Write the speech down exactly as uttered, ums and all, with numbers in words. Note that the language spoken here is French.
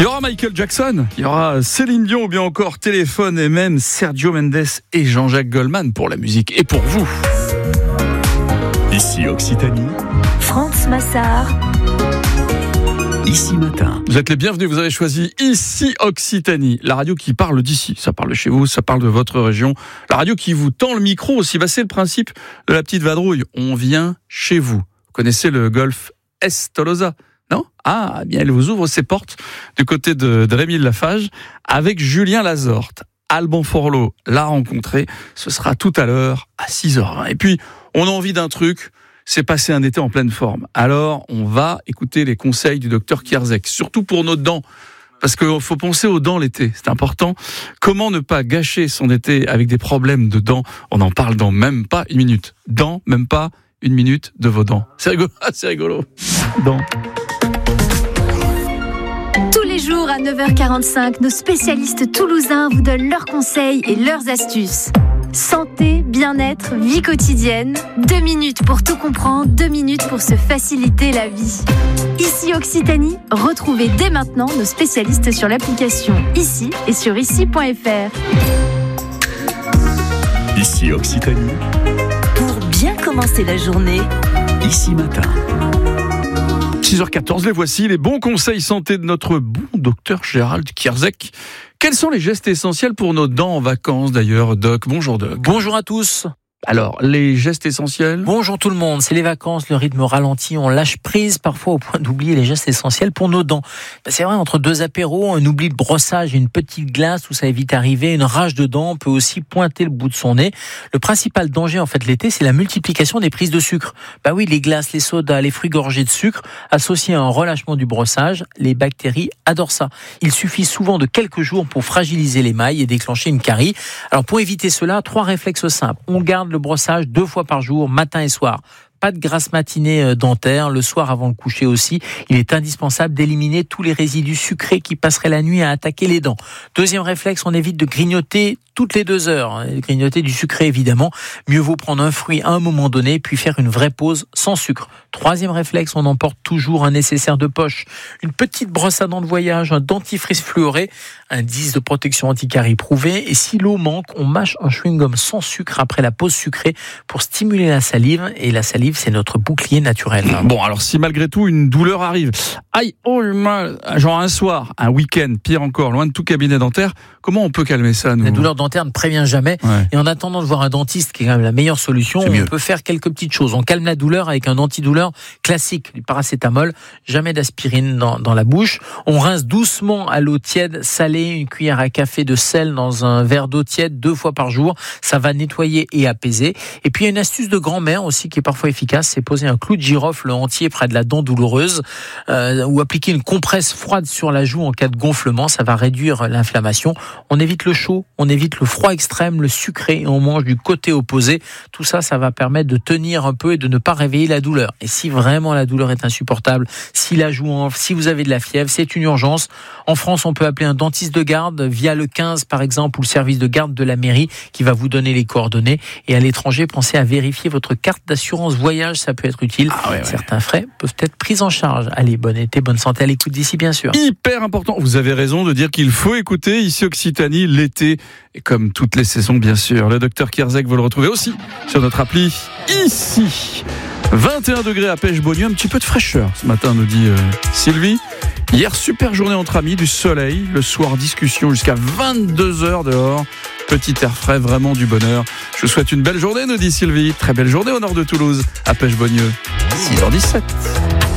aura Michael Jackson, il y aura Céline Dion ou bien encore Téléphone et même Sergio Mendes et Jean-Jacques Goldman pour la musique et pour vous. Ici Occitanie, France Massard. Ici Matin. Vous êtes les bienvenus, vous avez choisi Ici Occitanie, la radio qui parle d'ici. Ça parle de chez vous, ça parle de votre région. La radio qui vous tend le micro aussi. Bah, c'est le principe de la petite vadrouille. On vient chez vous. Vous connaissez le golf Est-Tolosa, non ? Ah, bien, elle vous ouvre ses portes du côté de, de Rémy Lafage avec Julien Lazorte. Alban Forlot l'a rencontré. Ce sera tout à l'heure à six heures vingt. Et puis, on a envie d'un truc. C'est passer un été en pleine forme. Alors, on va écouter les conseils du docteur Kierzek, surtout pour nos dents. Parce qu'il faut penser aux dents l'été, c'est important. Comment ne pas gâcher son été avec des problèmes de dents ? On en parle dans même pas une minute. Dents, même pas une minute de vos dents. C'est rigolo, c'est rigolo. Dents. Tous les jours à neuf heures quarante-cinq, nos spécialistes toulousains vous donnent leurs conseils et leurs astuces. Santé, bien-être, vie quotidienne. Deux minutes pour tout comprendre, deux minutes pour se faciliter la vie. Ici Occitanie, retrouvez dès maintenant nos spécialistes sur l'application Ici et sur ici point f r. Ici Occitanie, Pour bien commencer la journée, Ici Matin. six heures quatorze, les voici, les bons conseils santé de notre bon docteur Gérald Kierzek. Quels sont les gestes essentiels pour nos dents en vacances d'ailleurs, Doc ? Bonjour Doc. Bonjour à tous. Alors, les gestes essentiels ? Bonjour tout le monde. C'est les vacances, le rythme ralentit, on lâche prise parfois au point d'oublier les gestes essentiels pour nos dents. Ben c'est vrai, entre deux apéros, un oubli de brossage et une petite glace où ça évite d'arriver, une rage de dents peut aussi pointer le bout de son nez. Le principal danger en fait l'été, c'est la multiplication des prises de sucre. Bah oui, les glaces, les sodas, les fruits gorgés de sucre, associés à un relâchement du brossage, les bactéries adorent ça. Il suffit souvent de quelques jours pour fragiliser l'émail et déclencher une carie. Alors pour éviter cela, trois réflexes simples. On garde le brossage deux fois par jour, matin et soir. Pas de grasse matinée dentaire, le soir avant le coucher aussi. Il est indispensable d'éliminer tous les résidus sucrés qui passeraient la nuit à attaquer les dents. Deuxième réflexe, on évite de grignoter toutes les deux heures. Grignoter du sucré évidemment. Mieux vaut prendre un fruit à un moment donné, puis faire une vraie pause sans sucre. Troisième réflexe, on emporte toujours un nécessaire de poche. Une petite brosse à dents de voyage, un dentifrice fluoré, un disque de protection anti-carie prouvé. Et si l'eau manque, on mâche un chewing-gum sans sucre après la pause sucrée pour stimuler la salive. Et la salive, c'est notre bouclier naturel. Bon, alors si malgré tout une douleur arrive, aïe, oh le mal, genre un soir, un week-end, pire encore, loin de tout cabinet dentaire, comment on peut calmer ça, nous ? La douleur dentaire ne prévient jamais. Ouais. Et en attendant de voir un dentiste, qui est quand même la meilleure solution, on peut faire quelques petites choses. On calme la douleur avec un antidouleur classique, du paracétamol, jamais d'aspirine dans, dans la bouche. On rince doucement à l'eau tiède, salée, une cuillère à café de sel dans un verre d'eau tiède deux fois par jour. Ça va nettoyer et apaiser. Et puis il y a une astuce de grand-mère aussi qui est parfois efficace, c'est poser un clou de girofle entier près de la dent douloureuse euh, ou appliquer une compresse froide sur la joue en cas de gonflement. Ça va réduire l'inflammation. On évite le chaud, on évite le froid extrême, le sucré, et on mange du côté opposé. Tout ça, ça va permettre de tenir un peu et de ne pas réveiller la douleur. Et si vraiment la douleur est insupportable, si la joue enfle, si vous avez de la fièvre, c'est une urgence. En France, on peut appeler un dentiste de garde via le quinze par exemple ou le service de garde de la mairie qui va vous donner les coordonnées. Et à l'étranger, pensez à vérifier votre carte d'assurance voyage, ça peut être utile. Ah ouais, ouais. Certains frais peuvent être pris en charge. Allez, bonne été, bonne santé à l'écoute d'ici, bien sûr. Hyper important. Vous avez raison de dire qu'il faut écouter Ici Occitanie l'été. Et comme toutes les saisons, bien sûr. Le docteur Kierzek, vous le retrouvez aussi sur notre appli Ici. vingt et un degrés à Pêche-Beaulieu, un petit peu de fraîcheur ce matin, nous dit euh, Sylvie. Hier, super journée entre amis, du soleil. Le soir, discussion jusqu'à vingt-deux heures dehors. Petit air frais, vraiment du bonheur. Je vous souhaite une belle journée, nous dit Sylvie. Très belle journée au nord de Toulouse, à Pêche-Beaulieu. six heures dix-sept.